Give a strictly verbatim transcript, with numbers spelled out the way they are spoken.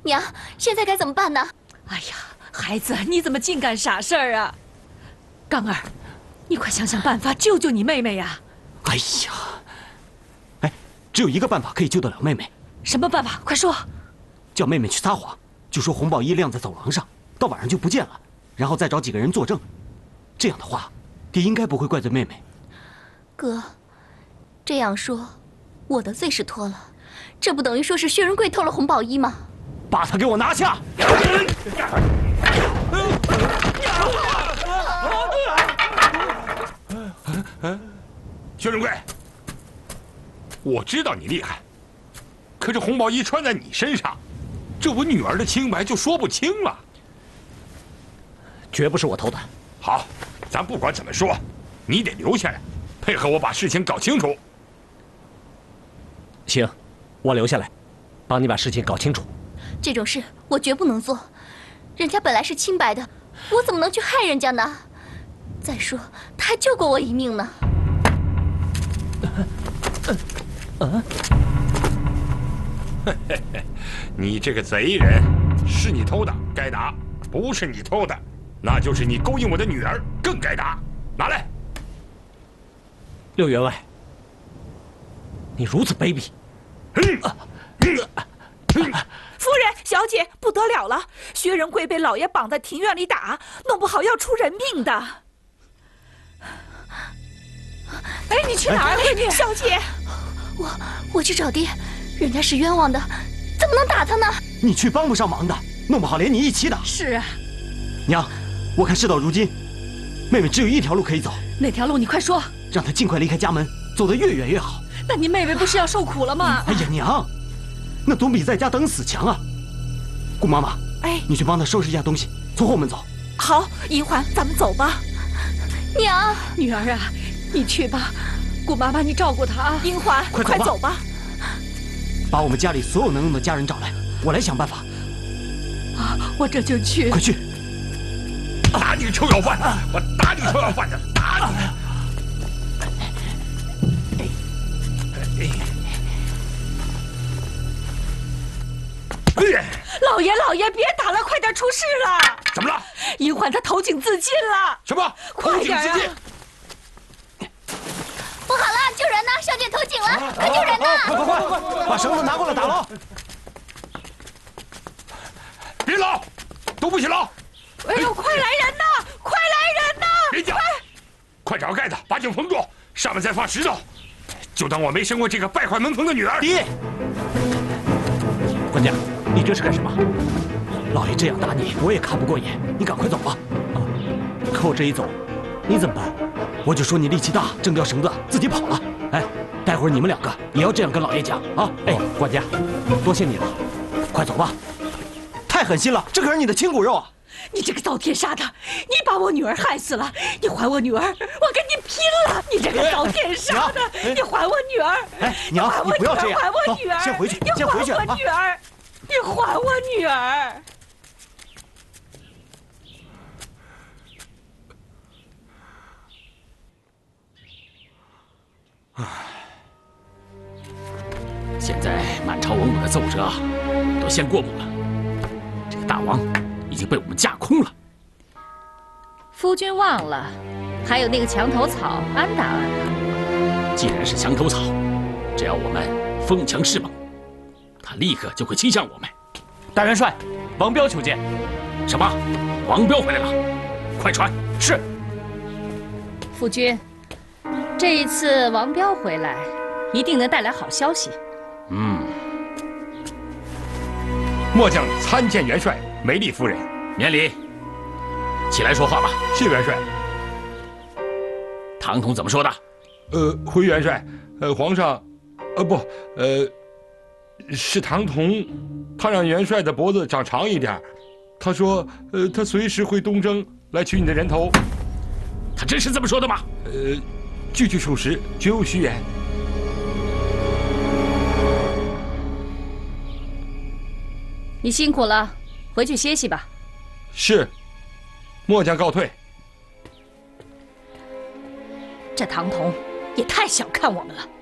娘，现在该怎么办呢？ 哎呀，孩子，你怎么净干傻事儿啊？刚儿，你快想想办法救救你妹妹呀！ 哎呀，哎，只有一个办法可以救得了妹妹。 什么办法？快说！ 叫妹妹去撒谎，就说红宝衣晾在走廊上，到晚上就不见了，然后再找几个人作证。这样的话，爹应该不会怪罪妹妹。 哥，这样说，我的罪是脱了，这不等于说是薛仁贵偷了红宝衣吗？ 把他给我拿下！ 薛仁贵，我知道你厉害，可是红宝衣穿在你身上，这我女儿的清白就说不清了。 绝不是我偷的。 好，咱不管怎么说，你得留下来，配合我把事情搞清楚。 行，我留下来，帮你把事情搞清楚。 这种事我绝不能做，人家本来是清白的，我怎么能去害人家呢？再说，他还救过我一命呢。 嗯， 你这个贼人，是你偷的，该打；不是你偷的，那就是你勾引我的女儿，更该打。拿来。 六员外，你如此卑鄙！ 夫人、小姐，不得了了！薛仁贵被老爷绑在庭院里打，弄不好要出人命的。哎，你去哪儿了，闺女？小姐， 我我去找爹，人家是冤枉的，怎么能打他呢？ 你去帮不上忙的，弄不好连你一起打。 是啊， 娘，我看事到如今，妹妹只有一条路可以走。 哪条路？你快说。 让她尽快离开家门，走得越远越好。 那你妹妹不是要受苦了吗？ 哎呀，娘，那总比在家等死强啊！顾妈妈， 哎， 你去帮她收拾一下东西，从后门走。 好，银环，咱们走吧。 娘， 女儿啊，你去吧。顾妈妈，你照顾她啊。银环， 快快走吧。 把我们家里所有能用的家人找来，我来想办法。 啊，我这就去。 快去！ 打你个臭要饭的！我打你个臭要饭的！打你！ 老爷，老爷，别打了，快点出事了！ 怎么了？ 银环他投井自尽了！ 什么？投井自尽？ 不好了，救人呐！小姐投井了，快救人呐！ 快快快快，把绳子拿过来打捞！ 别捞，都不许捞！ 哎呦，快来人呐！快来人呐！ 别叫！快找个盖子把井封住，上面再放石头，就当我没生过这个败坏门风的女儿。 爹，管家，你这是干什么？老爷这样打你，我也看不过眼。你赶快走吧。啊，可我这一走，你怎么办？我就说你力气大，挣掉绳子自己跑了。哎，待会儿你们两个也要这样跟老爷讲啊！哎，管家，多谢你了，快走吧。太狠心了，这可是你的亲骨肉啊！ 你这个遭天杀的！你把我女儿害死了！你还我女儿，我跟你拼了！你这个遭天杀的！你还我女儿！ 哎，娘，你不要这样， 还我女儿！ 先回去， 你先回去还我女儿！你还我女儿！ 唉，现在满朝文武的奏折啊，都先过目了。这个大王已经被我们架空了。 夫君忘了，还有那个墙头草安达安达。 既然是墙头草，只要我们奉强誓盟，他立刻就会倾向我们。 大元帅，王彪求见。 什么？王彪回来了？快传。 是。 夫君，这一次王彪回来，一定能带来好消息。 嗯。 末将参见元帅，梅丽夫人。 免礼。起来说话吧。 是元帅。 唐统怎么说的？ 呃，回元帅，呃，皇上，呃不，呃，是唐统，他让元帅的脖子长长一点。他说，呃，他随时会东征来取你的人头。 他真是这么说的吗？ 呃，句句属实，绝无虚言。 你辛苦了，回去歇息吧。 是。末将告退。 这唐统也太小看我们了。